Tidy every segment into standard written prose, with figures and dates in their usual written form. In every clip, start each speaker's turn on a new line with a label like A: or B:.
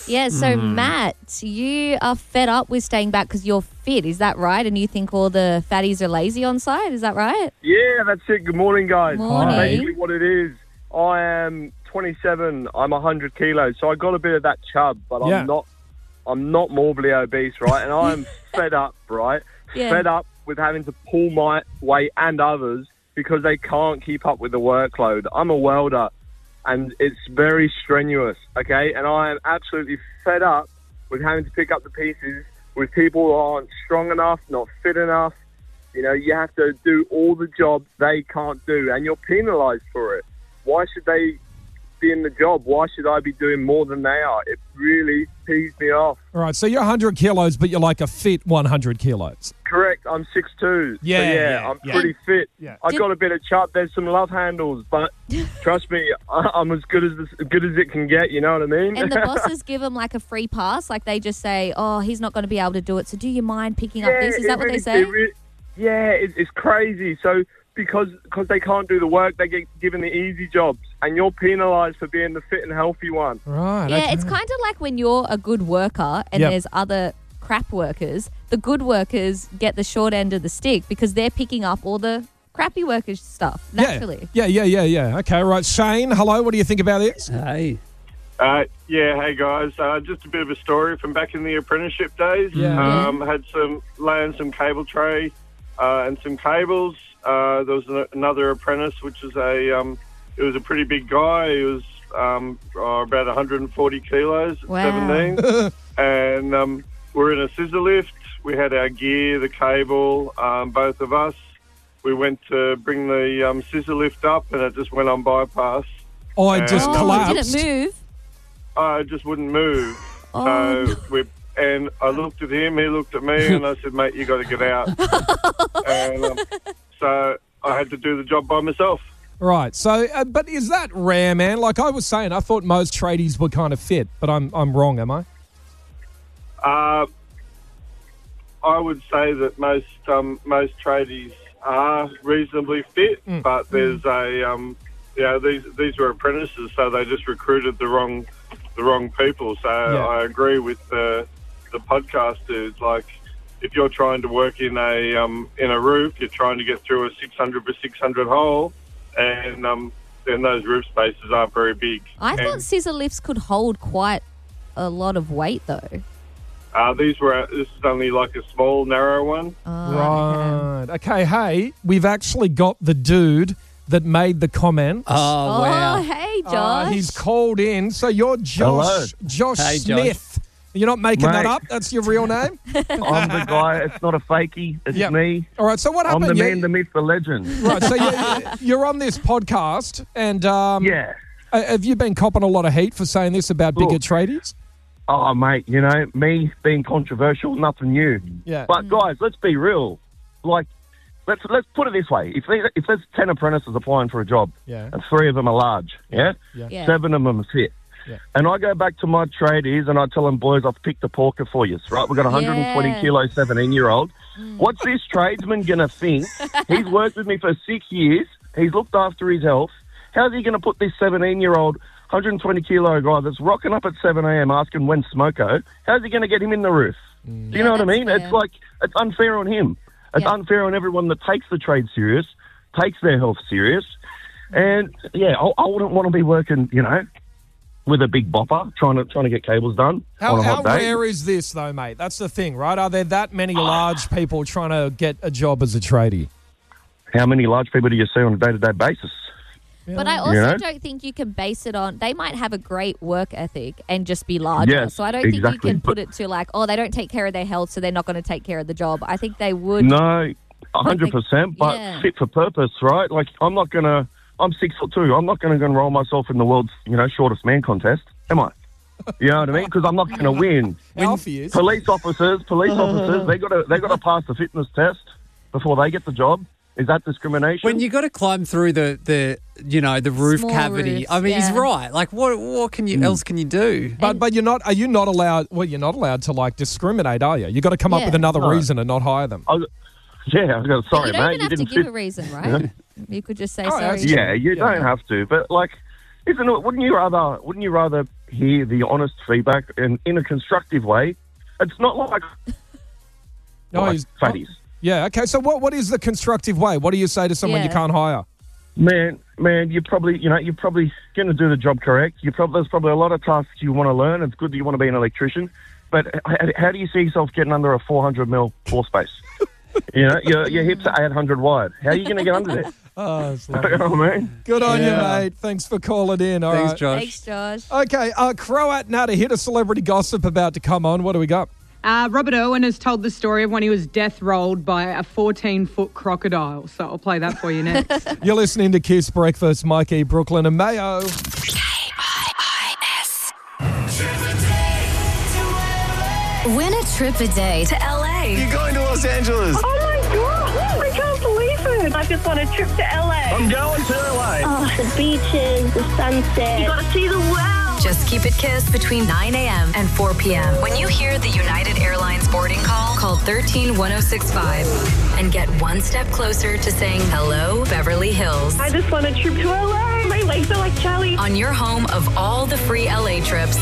A: Yeah, so Matt, you are fed up with staying back because you're fit, is that right? And you think all the fatties are lazy on site, is that right?
B: Yeah, that's it. Good morning, guys.
A: Morning.
B: Basically what it is, I am 27, I'm 100 kilos, so I got a bit of that chub, but I'm not morbidly obese, right? And I'm fed up, right?
A: Yeah.
B: Fed up with having to pull my weight and others because they can't keep up with the workload. I'm a welder, and it's very strenuous, okay? And I am absolutely fed up with having to pick up the pieces with people who aren't strong enough, not fit enough. You know, you have to do all the jobs they can't do, and you're penalised for it. Why should they be in the job? Why should I be doing more than they are? It really pees me off.
C: All right, so you're 100 kilos, but you're like a fit 100 kilos.
B: Correct. I'm 6'2".
C: Yeah,
B: so I'm pretty fit.
C: Yeah.
B: I got a bit of chub. There's some love handles, but trust me, I'm as good as it can get. You know what I mean?
A: And the bosses give them like a free pass, like they just say, "Oh, he's not going to be able to do it, so do you mind picking up this?" Is that what they say?
B: It's crazy. So because they can't do the work, they get given the easy jobs, and you're penalised for being the fit and healthy one.
C: Right.
A: Yeah,
C: okay.
A: it's kind of like when you're a good worker and there's other crap workers. The good workers get the short end of the stick because they're picking up all the crappy workers' stuff naturally.
C: Yeah. Okay, right. Shane, hello. What do you think about this?
D: Hey.
B: Hey guys, just a bit of a story from back in the apprenticeship days. Had laying some cable tray and some cables. There was another apprentice, which is it was a pretty big guy. He was about 140 kilos at 17, and we're in a scissor lift. We had our gear, the cable, both of us. We went to bring the scissor lift up, and it just went on bypass.
C: Oh, it just collapsed.
A: It didn't move.
B: It just wouldn't move. And I looked at him, he looked at me, and I said, "Mate, you got to get out." And so I had to do the job by myself.
C: Right. So, but is that rare, man? Like I was saying, I thought most tradies were kind of fit, but I'm wrong, am I?
B: I would say that most tradies are reasonably fit, but there's these were apprentices, so they just recruited the wrong people. So I agree with the podcast dudes. Like, if you're trying to work in a roof, you're trying to get through a 600 by 600 hole, and then those roof spaces aren't very big.
A: I thought scissor lifts could hold quite a lot of weight, though.
B: This is only like a small, narrow one.
C: Right. Okay, hey, we've actually got the dude that made the comment.
D: Oh, wow.
A: Oh, hey, Josh.
C: He's called in. So you're Josh
D: Hey,
C: Smith. You're not making that up? That's your real name?
B: I'm the guy. It's not a fakie. It's me.
C: All right, so what happened?
B: I'm the man, the myth, the legend.
C: Right, so you're on this podcast, and have you been copping a lot of heat for saying this about bigger tradies?
B: Oh, mate, you know, me being controversial, nothing new.
C: Yeah.
B: But, guys, let's be real. Like, let's put it this way. If there's 10 apprentices applying for a job, and 3 of them are large, 7 of them are fit. Yeah. And I go back to my tradies and I tell them, boys, I've picked a porker for you, right? We've got a 120 kilo 17-year-old. What's this tradesman going to think? He's worked with me for 6 years. He's looked after his health. How's he going to put this 17-year-old 120 kilo guy that's rocking up at 7 a.m. asking when smoko, how's he going to get him in the roof? Do you know what I mean? Fair. It's like, it's unfair on him. It's unfair on everyone that takes the trade serious, takes their health serious. And, I wouldn't want to be working, with a big bopper trying to get cables done.
C: How rare is this, though, mate? That's the thing, right? Are there that many large people trying to get a job as a tradie?
B: How many large people do you see on a day-to-day basis?
A: But I also don't think you can base it on... They might have a great work ethic and just be larger.
B: Yes,
A: so I don't think you can put it to like, they don't take care of their health, so they're not going to take care of the job. I think they would...
B: No, 100%, but fit for purpose, right? Like, I'm 6'2". I'm not going to enroll myself in the world's, shortest man contest, am I? You know what I mean? Because I'm not going to win.
C: Alfie is.
B: Police officers, they got to pass the fitness test before they get the job. Is that discrimination?
D: When you got to climb through the roof
A: Small
D: cavity,
A: roofs,
D: I mean, he's right. Like, what can you else can you do?
C: But are you not allowed? Well, you're not allowed to like discriminate, are you? You got to come up with another reason and not hire them.
B: Sorry,
A: you don't
B: mate.
A: even have to give a reason, right? You could just say sorry.
B: Yeah, you don't have to. But like, wouldn't you rather hear the honest feedback and in a constructive way. It's not like fatties.
C: Yeah, okay. So what is the constructive way? What do you say to someone you can't hire?
B: Man, you're probably going to do the job correct. There's probably a lot of tasks you want to learn. It's good that you want to be an electrician. But how do you see yourself getting under a 400 mil floor space? Your hips are 800 wide. How are you going to get under there?
C: Oh, it's
B: man.
C: Good on you, mate. Thanks for calling in. All right.
A: Thanks, Josh.
C: Okay, Croat Nutter, hit a celebrity gossip about to come on. What do we got?
E: Robert Irwin has told the story of when he was death rolled by a 14-foot crocodile. So I'll play that for you next.
C: You're listening to Kiss Breakfast, Mikey, Brooklyn and Mayo.
F: KIIS. Win a trip a day to LA.
G: You're going to Los Angeles.
H: Oh my God, I can't believe it. I just want a trip to LA.
B: I'm going to LA.
H: Oh, the beaches, the sunset. You got to see the world.
F: Just keep it Kiss between 9 a.m. and 4 p.m. When you hear the United Airlines boarding call 131065 and get one step closer to saying hello, Beverly Hills.
H: I just want a trip to LA. My legs are like jelly.
F: On your home of all the free LA trips.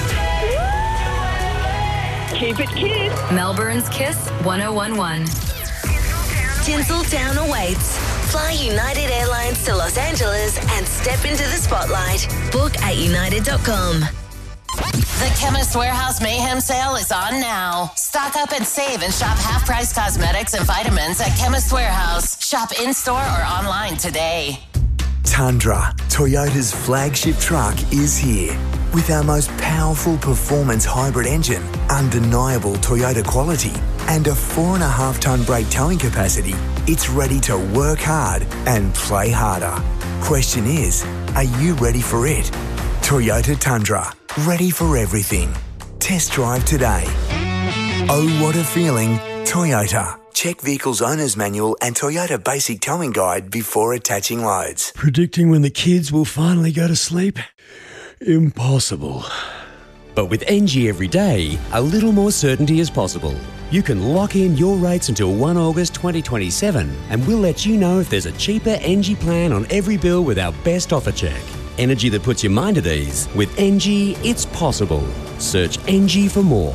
H: Keep it Kiss.
F: Melbourne's Kiss 1011. Tinseltown awaits. Fly United Airlines to Los Angeles and step into the spotlight. Book at united.com.
I: The Chemist Warehouse Mayhem Sale is on now. Stock up and save and shop half-price cosmetics and vitamins at Chemist Warehouse. Shop in-store or online today.
J: Tundra, Toyota's flagship truck, is here. With our most powerful performance hybrid engine, undeniable Toyota quality, and a 4.5-tonne brake towing capacity, it's ready to work hard and play harder. Question is, are you ready for it? Toyota Tundra, ready for everything. Test drive today. Oh, what a feeling, Toyota. Check Vehicle's Owner's Manual and Toyota Basic Towing Guide before attaching loads.
K: Predicting when the kids will finally go to sleep? Impossible.
L: But with NG every day, a little more certainty is possible. You can lock in your rates until 1 August 2027 and we'll let you know if there's a cheaper NG plan on every bill with our best offer check. Energy that puts your mind at ease. With NG, it's possible. Search NG for more.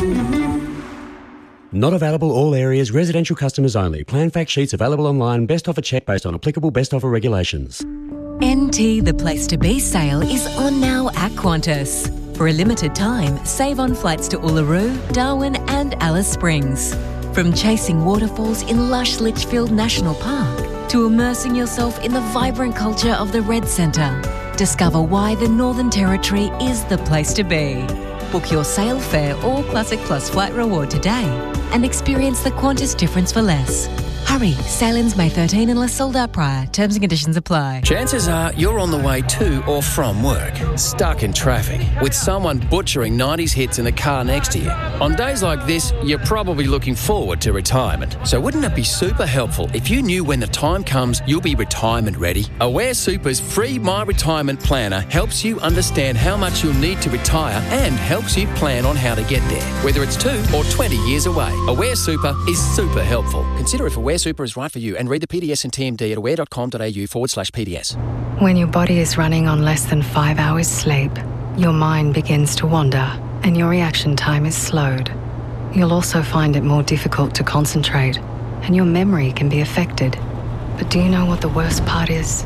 L: Not available all areas, residential customers only. Plan fact sheets available online. Best offer check based on applicable best offer regulations.
M: NT The Place to Be sale is on now at Qantas. For a limited time, save on flights to Uluru, Darwin and Alice Springs. From chasing waterfalls in lush Litchfield National Park to immersing yourself in the vibrant culture of the Red Centre, discover why the Northern Territory is the place to be. Book your sail fare or Classic Plus flight reward today and experience the Qantas difference for less. Hurry, sail-ins May 13 unless sold out prior. Terms and conditions apply.
N: Chances are you're on the way to or from work, stuck in traffic, with someone butchering 90s hits in the car next to you. On days like this, you're probably looking forward to retirement. So wouldn't it be super helpful if you knew when the time comes you'll be retirement ready? Aware Super's free My Retirement Planner helps you understand how much you'll need to retire and helps you plan on how to get there, whether it's 2 or 20 years away. Aware Super is super helpful. Consider if Aware Super is right for you and read the PDS and TMD at aware.com.au/PDS.
O: When your body is running on less than 5 hours sleep, your mind begins to wander and your reaction time is slowed. You'll also find it more difficult to concentrate and your memory can be affected. But do you know what the worst part is?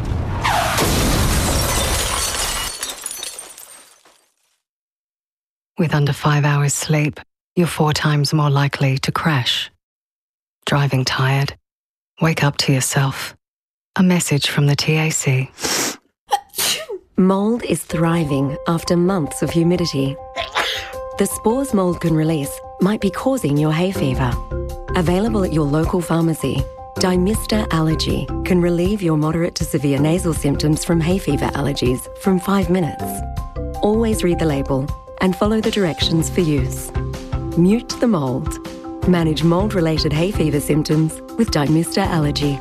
O: With under 5 hours sleep, you're 4 times more likely to crash. Driving tired? Wake up to yourself. A message from the TAC.
P: Mold is thriving after months of humidity. The spores mold can release might be causing your hay fever. Available at your local pharmacy, Dymista Allergy can relieve your moderate to severe nasal symptoms from hay fever allergies from 5 minutes. Always read the label and follow the directions for use. Mute the mold. Manage mold-related hay fever symptoms with Dymista Allergy.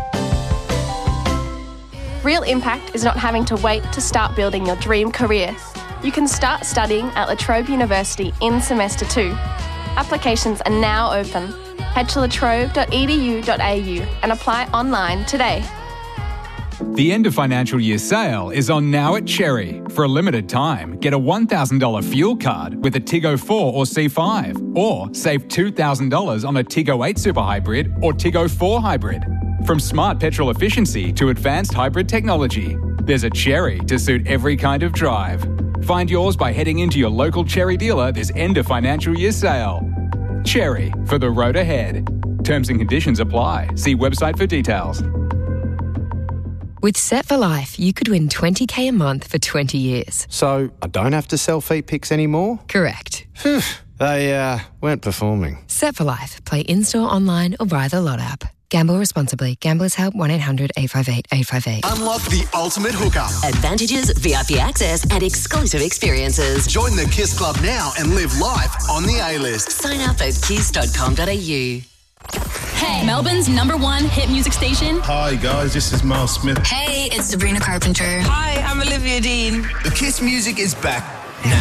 Q: Real impact is not having to wait to start building your dream career. You can start studying at La Trobe University in Semester 2. Applications are now open. Head to latrobe.edu.au and apply online today.
G: The end of financial year sale is on now at Cherry. For a limited time, get a $1,000 fuel card with a Tiggo 4 or C5, or save $2,000 on a Tiggo 8 Super Hybrid or Tiggo 4 Hybrid. From smart petrol efficiency to advanced hybrid technology, there's a Cherry to suit every kind of drive. Find yours by heading into your local Cherry dealer this end of financial year sale. Cherry, for the road ahead. Terms and conditions apply. See website for details.
R: With Set for Life, you could win $20,000 a month for 20 years.
S: So I don't have to sell feet pics anymore?
R: Correct.
S: Phew, they weren't performing.
R: Set for Life. Play in-store, online or via the Lot app. Gamble responsibly. Gamblers Help 1-800-858-858.
T: Unlock the ultimate hookup.
U: Advantages, VIP access and exclusive experiences.
T: Join the Kiss Club now and live life on the A-list.
U: Sign up at kiss.com.au.
V: Hey, Melbourne's #1 hit music station.
W: Hi guys, this is Miles Smith.
U: Hey, it's Sabrina Carpenter.
X: Hi, I'm Olivia Dean.
T: The Kiss music is back